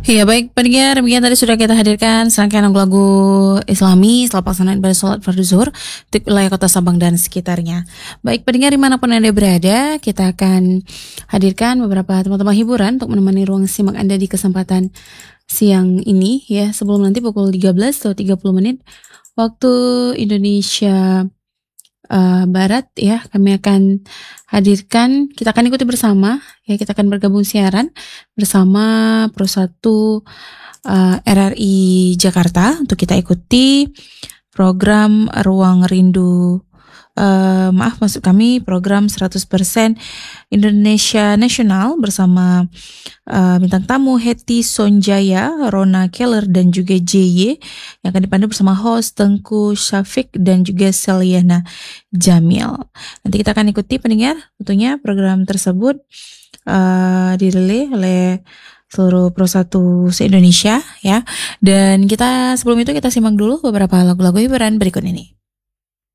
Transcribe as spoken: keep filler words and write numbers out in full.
Ya baik pendengar, demikian tadi sudah kita hadirkan serangkaian lagu-lagu Islami setelah pelaksanaan ibadah sholat fardu zuhur untuk wilayah kota Sabang dan sekitarnya. Baik pendengar dimanapun Anda berada, kita akan hadirkan beberapa teman-teman hiburan untuk menemani ruang simak Anda di kesempatan siang ini ya, sebelum nanti pukul tiga belas atau tiga puluh menit waktu Indonesia uh, Barat ya, kami akan hadirkan, kita akan ikuti bersama ya, kita akan bergabung siaran bersama Pro satu uh, R R I Jakarta untuk kita ikuti program Ruang Rindu, uh, maaf maksud kami program seratus persen Indonesia Nasional bersama uh, bintang tamu Hetty Sonjaya, Rona Keller dan juga J Y yang akan dipandu bersama host Tengku Syafiq dan juga Seliana Jamil. Nanti kita akan ikuti pendengar, tentunya program tersebut uh, dirilai oleh seluruh Pro satu se-Indonesia ya. Dan kita sebelum itu kita simak dulu beberapa lagu-lagu hiburan berikut ini.